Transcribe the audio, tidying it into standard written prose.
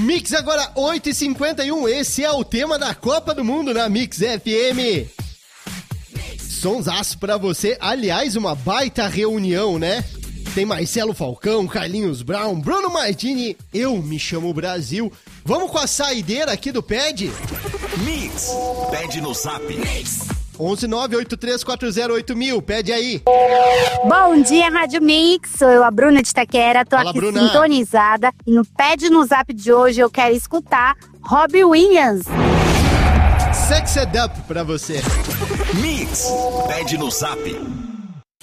Mix agora 8h51, esse é o tema da Copa do Mundo na Mix FM. Sonsaço pra você, aliás, uma baita reunião, né? Tem Marcelo Falcão, Carlinhos Brown, Bruno Martini, eu me chamo Brasil. Vamos com a saideira aqui do PED? Mix, pede no Zap. 11983408000, pede aí. Bom dia, Rádio Mix, sou eu, a Bruna de Itaquera, tô Fala, aqui Bruna. sintonizada. E no Pede no Zap de hoje eu quero escutar Robbie Williams. Sex It Up pra você. Mix, pede no Zap.